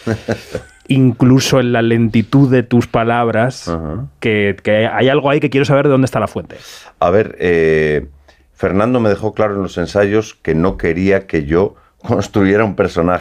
incluso en la lentitud de tus palabras, que hay algo ahí que quiero saber de dónde está la fuente. A ver, Fernando me dejó claro en los ensayos que no quería que yo construyera un personaje